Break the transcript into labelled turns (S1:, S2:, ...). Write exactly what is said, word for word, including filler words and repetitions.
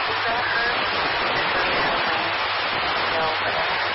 S1: Does that hurt? It really doesn't. No, but I